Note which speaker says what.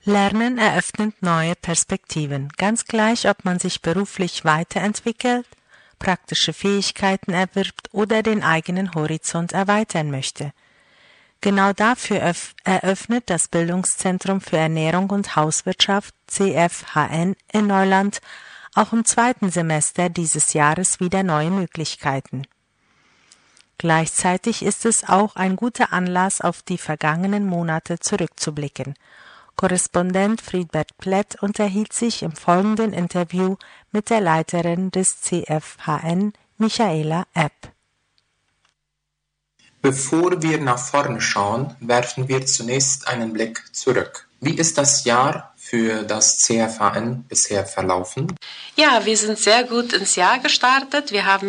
Speaker 1: Lernen eröffnet neue Perspektiven, ganz gleich, ob man sich beruflich weiterentwickelt, praktische Fähigkeiten erwirbt oder den eigenen Horizont erweitern möchte. Genau dafür eröffnet das Bildungszentrum für Ernährung und Hauswirtschaft CFHN in Neuland auch im zweiten Semester dieses Jahres wieder neue Möglichkeiten. Gleichzeitig ist es auch ein guter Anlass, auf die vergangenen Monate zurückzublicken. Korrespondent Friedbert Plett unterhielt sich im folgenden Interview mit der Leiterin des CFHN, Michaela Epp.
Speaker 2: Bevor wir nach vorne schauen, werfen wir zunächst einen Blick zurück. Wie ist das Jahr für das CFHN bisher verlaufen?
Speaker 3: Ja, wir sind sehr gut ins Jahr gestartet. Wir haben